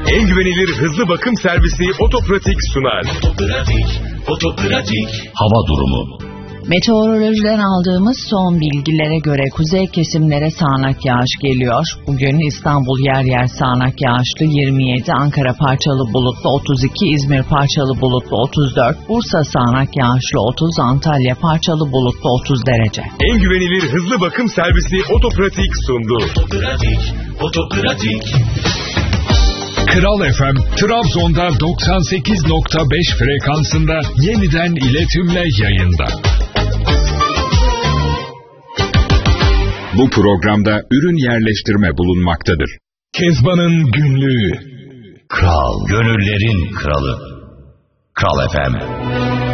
En güvenilir hızlı bakım servisi Otopratik sunar. Otopratik. Hava durumu. Meteorolojiden aldığımız son bilgilere göre kuzey kesimlere sağanak yağış geliyor. Bugün İstanbul yer yer sağanak yağışlı 27, Ankara parçalı bulutlu 32, İzmir parçalı bulutlu 34, Bursa sağanak yağışlı 30, Antalya parçalı bulutlu 30 derece. En güvenilir hızlı bakım servisi Otopratik sundu. Otopratik. Kral FM, Trabzon'da 98.5 frekansında yeniden iletimle yayında. Bu programda ürün yerleştirme bulunmaktadır. Kezban'ın günlüğü. Kral, gönüllerin kralı. Kral FM.